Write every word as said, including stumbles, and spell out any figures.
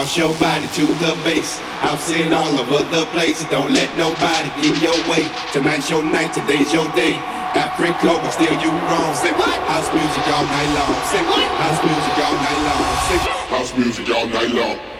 Bounce your body to the bass. I've seen all over the place. Don't let nobody get in your way. Tonight's your night, today's your day. Africa, but still you wrong. Say what? House music all night long. Say what? House music all night long. Say house music all night long.